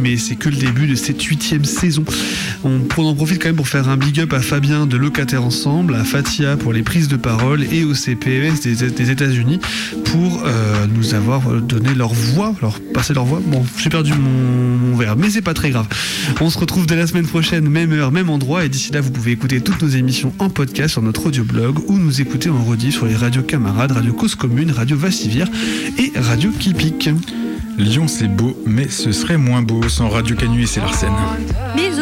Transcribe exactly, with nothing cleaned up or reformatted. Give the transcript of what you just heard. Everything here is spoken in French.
mais c'est que le début de cette huitième saison. On, on en profite quand même pour faire un big up à Fabien de Locataires Ensemble, à Fatia pour les prises de parole et au C P M S des, des États-Unis pour euh, nous avoir donné leur voix, leur passer leur voix. Bon, j'ai perdu mon, mon verbe, mais c'est pas très grave. On se retrouve dès la semaine prochaine, même heure, même endroit, et d'ici là, vous pouvez écouter toutes nos émissions en podcast sur notre audioblog ou nous écouter en rediff sur les radios camarades, Radio Cause Commune, Radio Vassivière et Radio Kipik. Lyon c'est beau, mais ce serait moins beau sans Radio Canu et c'est Larsen. Bisous.